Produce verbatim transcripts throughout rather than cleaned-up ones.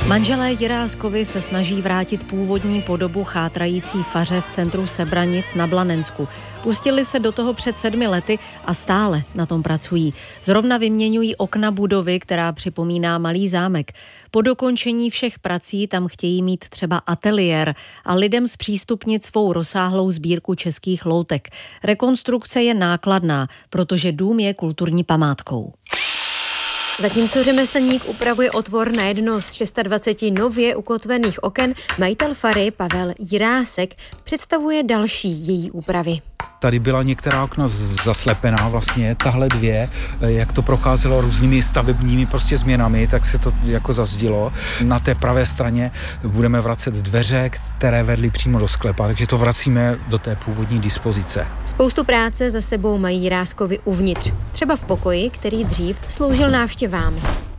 Manželé Jiráskovi se snaží vrátit původní podobu chátrající faře v centru Sebranic na Blanensku. Pustili se do toho před sedmi lety a stále na tom pracují. Zrovna vyměňují okna budovy, která připomíná malý zámek. Po dokončení všech prací tam chtějí mít třeba ateliér a lidem zpřístupnit svou rozsáhlou sbírku českých loutek. Rekonstrukce je nákladná, protože dům je kulturní památkou. Zatímco řemeslník upravuje otvor na jedno z dvacet šest nově ukotvených oken, majitel fary Pavel Jirásek představuje další její úpravy. Tady byla některá okna zaslepená, vlastně tahle dvě, jak to procházelo různými stavebními prostě změnami, tak se to jako zazdilo. Na té pravé straně budeme vracet dveře, které vedly přímo do sklepa, takže to vracíme do té původní dispozice. Spoustu práce za sebou mají Jiráskovi uvnitř, třeba v pokoji, který dřív sloužil návštěvám.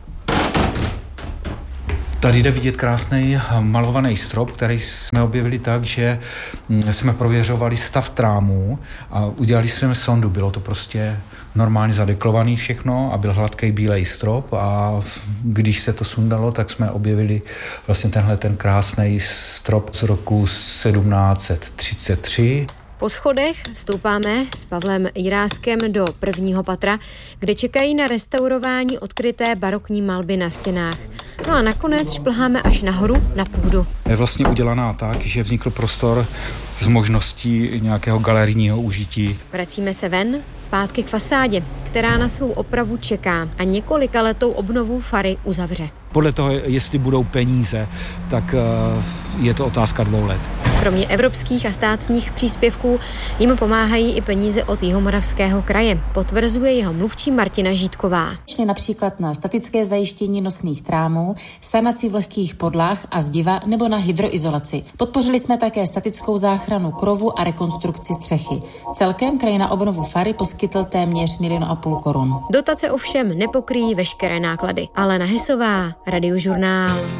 Tady jde vidět krásný malovaný strop, který jsme objevili tak, že jsme prověřovali stav trámů a udělali jsme sondu. Bylo to prostě normálně zadeklovaný všechno a byl hladký bílej strop a když se to sundalo, tak jsme objevili vlastně tenhle ten krásný strop z roku sedmnáct set třicet tři. Po schodech stoupáme s Pavlem Jiráskem do prvního patra, kde čekají na restaurování odkryté barokní malby na stěnách. No a nakonec šplháme až nahoru na půdu. Je vlastně udělaná tak, že vznikl prostor s možností nějakého galerijního užití. Vracíme se ven, zpátky k fasádě, která na svou opravu čeká a několikaletou obnovu fary uzavře. Podle toho, jestli budou peníze, tak je to otázka dvou let. Kromě evropských a státních příspěvků jim pomáhají i peníze od Jihomoravského kraje, potvrzuje jeho mluvčí Martina Žítková. Například na statické zajištění nosných trámů, sanaci vlhkých podlah a zdiva nebo na hydroizolaci. Podpořili jsme také statickou záchranu krovu a rekonstrukci střechy. Celkem kraj na obnovu fary poskytl téměř milion a půl korun. Dotace ovšem nepokryjí veškeré náklady. Alena Hysová, Radiožurnál.